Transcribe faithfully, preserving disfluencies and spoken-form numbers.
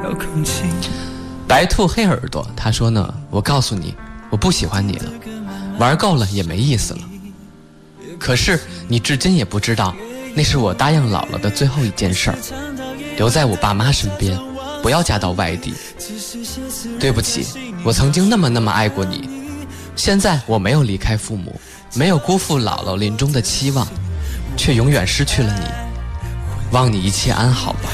白兔黑耳朵他说呢，我告诉你，我不喜欢你了，玩够了也没意思了。可是你至今也不知道，那是我答应姥姥的最后一件事儿，留在我爸妈身边，不要嫁到外地。对不起，我曾经那么那么爱过你，现在我没有离开父母，没有辜负姥姥临终的期望，却永远失去了你。望你一切安好吧。